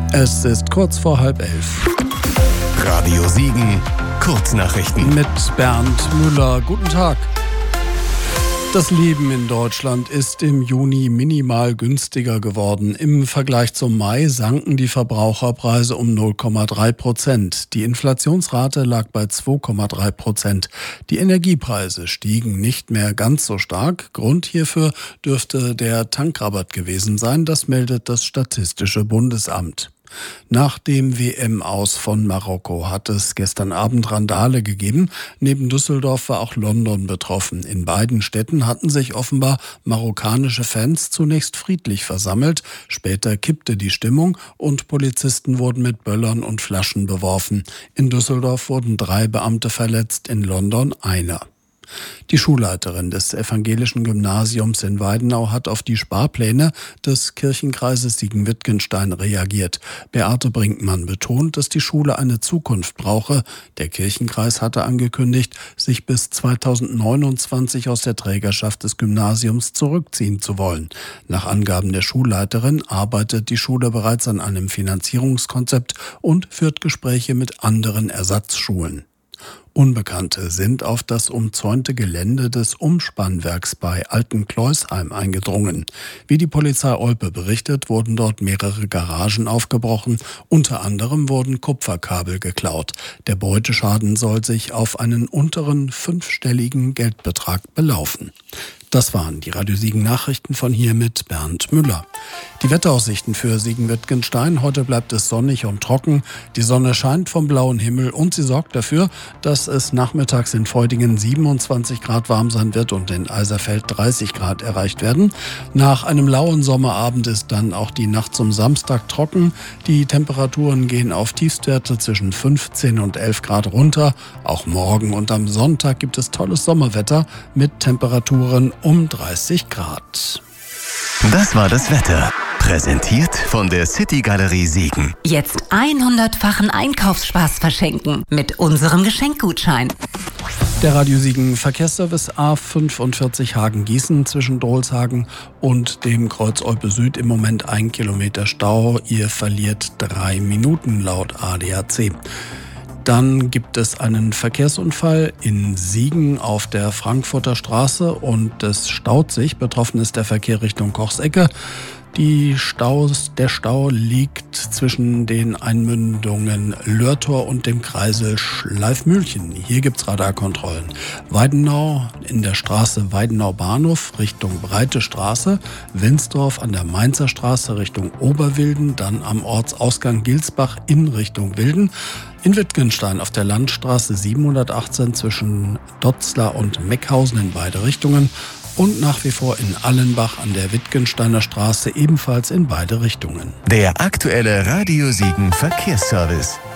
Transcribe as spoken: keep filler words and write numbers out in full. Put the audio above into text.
Es ist kurz vor halb elf. Radio Siegen, Kurznachrichten. Mit Bernd Müller. Guten Tag. Das Leben in Deutschland ist im Juni minimal günstiger geworden. Im Vergleich zum Mai sanken die Verbraucherpreise um null Komma drei Prozent. Die Inflationsrate lag bei zwei Komma drei Prozent. Die Energiepreise stiegen nicht mehr ganz so stark. Grund hierfür dürfte der Tankrabatt gewesen sein. Das meldet das Statistische Bundesamt. Nach dem W M-Aus von Marokko hat es gestern Abend Randale gegeben. Neben Düsseldorf war auch London betroffen. In beiden Städten hatten sich offenbar marokkanische Fans zunächst friedlich versammelt. Später kippte die Stimmung und Polizisten wurden mit Böllern und Flaschen beworfen. In Düsseldorf wurden drei Beamte verletzt, in London einer. Die Schulleiterin des evangelischen Gymnasiums in Weidenau hat auf die Sparpläne des Kirchenkreises Siegen-Wittgenstein reagiert. Beate Brinkmann betont, dass die Schule eine Zukunft brauche. Der Kirchenkreis hatte angekündigt, sich bis zweitausendneunundzwanzig aus der Trägerschaft des Gymnasiums zurückziehen zu wollen. Nach Angaben der Schulleiterin arbeitet die Schule bereits an einem Finanzierungskonzept und führt Gespräche mit anderen Ersatzschulen. Unbekannte sind auf das umzäunte Gelände des Umspannwerks bei Altenkleusheim eingedrungen. Wie die Polizei Olpe berichtet, wurden dort mehrere Garagen aufgebrochen. Unter anderem wurden Kupferkabel geklaut. Der Beuteschaden soll sich auf einen unteren fünfstelligen Geldbetrag belaufen. Das waren die Radio Siegen Nachrichten von hier mit Bernd Müller. Die Wetteraussichten für Siegen-Wittgenstein. Heute bleibt es sonnig und trocken. Die Sonne scheint vom blauen Himmel und sie sorgt dafür, dass es nachmittags in Feudingen siebenundzwanzig Grad warm sein wird und in Eiserfeld dreißig Grad erreicht werden. Nach einem lauen Sommerabend ist dann auch die Nacht zum Samstag trocken. Die Temperaturen gehen auf Tiefstwerte zwischen fünfzehn und elf Grad runter. Auch morgen und am Sonntag gibt es tolles Sommerwetter mit Temperaturen um dreißig Grad. Das war das Wetter. Präsentiert von der City Galerie Siegen. Jetzt hundertfachen Einkaufsspaß verschenken mit unserem Geschenkgutschein. Der Radio Siegen Verkehrsservice A fünfundvierzig Hagen-Gießen zwischen Drolshagen und dem Kreuz Olpe Süd im Moment ein Kilometer Stau. Ihr verliert drei Minuten laut A D A C. Dann gibt es einen Verkehrsunfall in Siegen auf der Frankfurter Straße und es staut sich. Betroffen ist der Verkehr Richtung Kochsecke. Die Staus, der Stau liegt zwischen den Einmündungen Lörtor und dem Kreisel Schleifmühlchen. Hier gibt's Radarkontrollen. Weidenau in der Straße Weidenau Bahnhof Richtung Breite Straße, Winsdorf an der Mainzer Straße Richtung Oberwilden, dann am Ortsausgang Gilsbach in Richtung Wilden. In Wittgenstein auf der Landstraße siebenhundertachtzehn zwischen Dotzlar und Meckhausen in beide Richtungen. Und nach wie vor in Allenbach an der Wittgensteiner Straße ebenfalls in beide Richtungen. Der aktuelle Radio Siegen Verkehrsservice.